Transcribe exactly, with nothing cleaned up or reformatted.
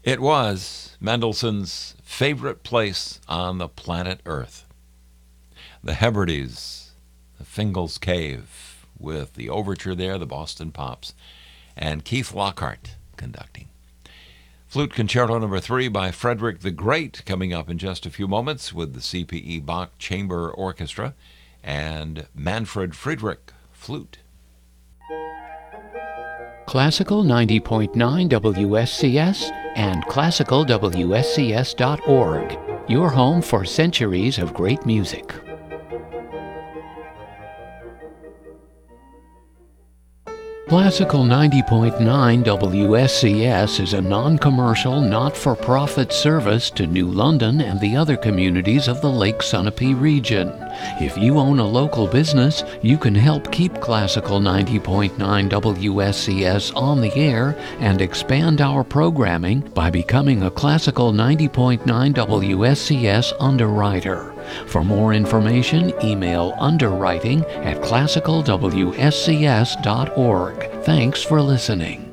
It was Mendelssohn's favorite place on the planet Earth. The Hebrides, the Fingal's Cave, with the overture there, the Boston Pops, and Keith Lockhart conducting. Flute Concerto Number three by Frederick the Great coming up in just a few moments with the C P E Bach Chamber Orchestra and Manfred Friedrich Flute. Classical ninety point nine W S C S and classical W S C S dot org, your home for centuries of great music. Classical ninety point nine W S C S is a non-commercial, not-for-profit service to New London and the other communities of the Lake Sunapee region. If you own a local business, you can help keep Classical ninety point nine W S C S on the air and expand our programming by becoming a Classical ninety point nine W S C S underwriter. For more information, email underwriting at classical W S C S dot org. Thanks for listening.